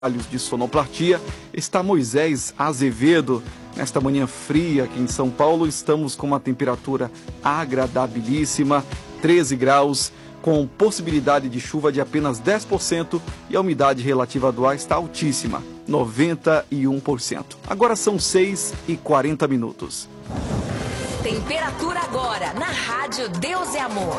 trabalhos de sonoplastia está Moisés Azevedo. Nesta manhã fria aqui em São Paulo, estamos com uma temperatura agradabilíssima, 13 graus, com possibilidade de chuva de apenas 10% e a umidade relativa do ar está altíssima, 91%. Agora são 6h40. Temperatura agora na Rádio Deus é Amor.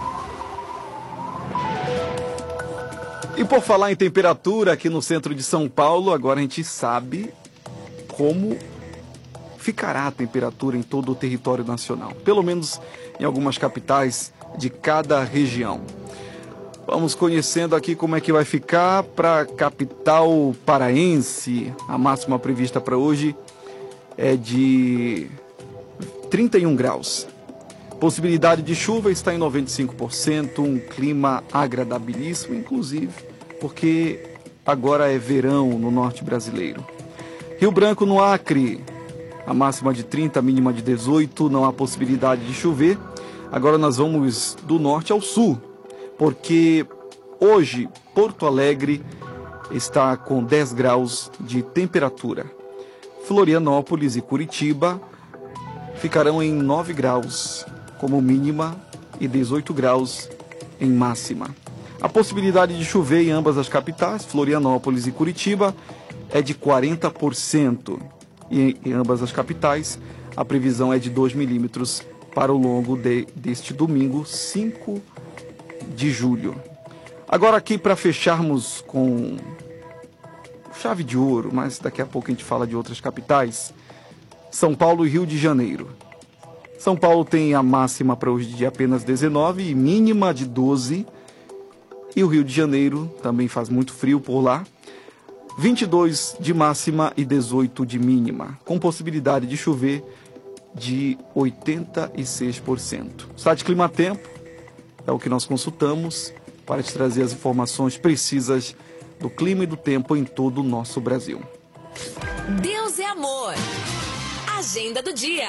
E por falar em temperatura aqui no centro de São Paulo, agora a gente sabe como ficará a temperatura em todo o território nacional, pelo menos em algumas capitais de cada região. Vamos conhecendo aqui como é que vai ficar para a capital paraense. A máxima prevista para hoje é de 31 graus. Possibilidade de chuva está em 95%, um clima agradabilíssimo, inclusive, porque agora é verão no norte brasileiro. Rio Branco, no Acre, a máxima de 30, a mínima de 18, não há possibilidade de chover. Agora nós vamos do norte ao sul, porque hoje Porto Alegre está com 10 graus de temperatura. Florianópolis e Curitiba ficarão em 9 graus como mínima e 18 graus em máxima. A possibilidade de chover em ambas as capitais, Florianópolis e Curitiba, é de 40%. E em ambas as capitais, a previsão é de 2 milímetros para o longo deste domingo, 5 de julho. Agora aqui para fecharmos com chave de ouro, mas daqui a pouco a gente fala de outras capitais, São Paulo e Rio de Janeiro. São Paulo tem a máxima para hoje de apenas 19 e mínima de 12. E o Rio de Janeiro também faz muito frio por lá. 22 de máxima e 18 de mínima, com possibilidade de chover de 86%. O site Climatempo é o que nós consultamos para te trazer as informações precisas do clima e do tempo em todo o nosso Brasil. Deus é amor. Agenda do dia.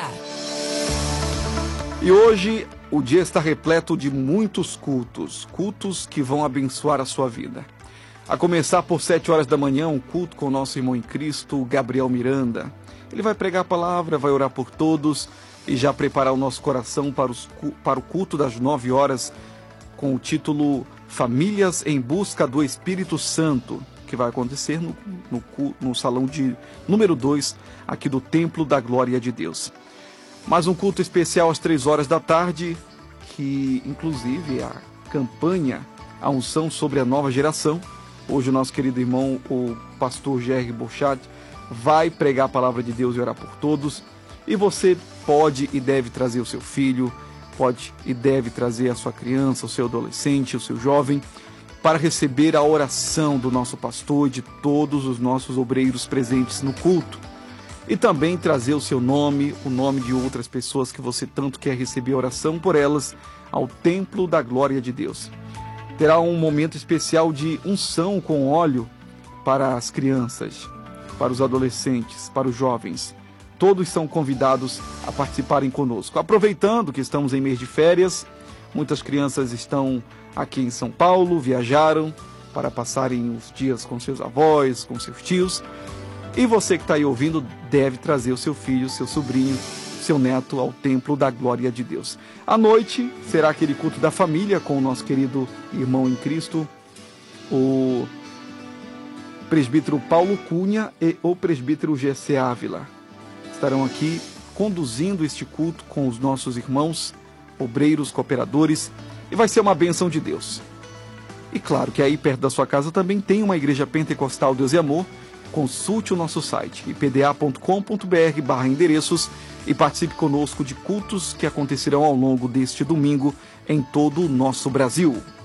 E hoje o dia está repleto de muitos cultos que vão abençoar a sua vida. A começar por 7 horas da manhã, um culto com o nosso irmão em Cristo, Gabriel Miranda. Ele vai pregar a palavra, vai orar por todos e já preparar o nosso coração para o culto das 9 horas, com o título Famílias em Busca do Espírito Santo, que vai acontecer no salão de número 2, aqui do Templo da Glória de Deus. Mais um culto especial às 3 horas da tarde, que inclusive é a campanha, a unção sobre a nova geração. Hoje o nosso querido irmão, o pastor Jerry Bochat, vai pregar a palavra de Deus e orar por todos. E você pode e deve trazer o seu filho, pode e deve trazer a sua criança, o seu adolescente, o seu jovem, para receber a oração do nosso pastor e de todos os nossos obreiros presentes no culto. E também trazer o seu nome, o nome de outras pessoas que você tanto quer receber oração por elas, ao Templo da Glória de Deus. Terá um momento especial de unção com óleo para as crianças, para os adolescentes, para os jovens. Todos são convidados a participarem conosco. Aproveitando que estamos em mês de férias, muitas crianças estão aqui em São Paulo, viajaram para passarem os dias com seus avós, com seus tios. E você que está aí ouvindo deve trazer o seu filho, seu sobrinho, seu neto ao Templo da Glória de Deus. À noite será aquele culto da família com o nosso querido irmão em Cristo, o presbítero Paulo Cunha e o presbítero G.C. Ávila. Estarão aqui conduzindo este culto com os nossos irmãos, obreiros, cooperadores, e vai ser uma bênção de Deus. E claro que aí perto da sua casa também tem uma igreja pentecostal Deus e Amor. Consulte o nosso site, ipda.com.br/endereços, e participe conosco de cultos que acontecerão ao longo deste domingo em todo o nosso Brasil.